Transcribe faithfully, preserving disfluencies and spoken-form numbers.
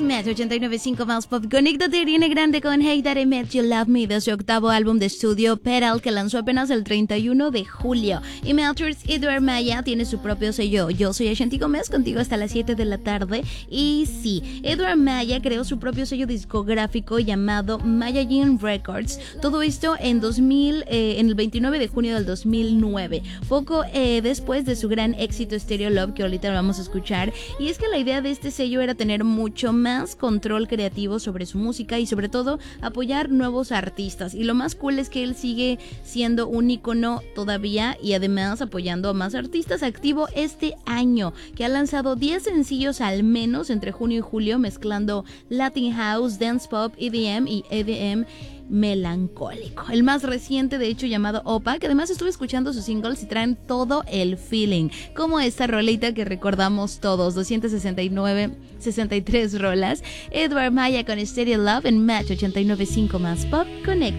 Match ochenta y nueve punto cinco más pop. Conéctate, Ariana Grande con Hey That I Met You Love Me de su octavo álbum de estudio Pedal, que lanzó apenas el treinta y uno de julio. Y Melters Edward Maya tiene su propio sello. Yo soy Ashanti Gómez, contigo hasta las siete de la tarde. Y sí, Edward Maya creó su propio sello discográfico llamado Mayagin Records. Todo esto en dos mil, eh, en el veintinueve de junio del dos mil nueve. Poco eh, después de su gran éxito Stereo Love, que ahorita lo vamos a escuchar. Y es que la idea de este sello era tener mucho más control creativo sobre su música y sobre todo apoyar nuevos artistas. Y lo más cool es que él sigue siendo un ícono todavía y además apoyando a más artistas activo este año, que ha lanzado diez sencillos al menos entre junio y julio, mezclando Latin House, Dance Pop, E D M y E D M melancólico. El más reciente, de hecho, llamado Opa, que además estuve escuchando sus singles y traen todo el feeling, como esta rolita que recordamos todos, doscientas sesenta y nueve, sesenta y tres rolas. Edward Maya con Stereo Love en Match ochenta y nueve punto cinco más Pop Connect.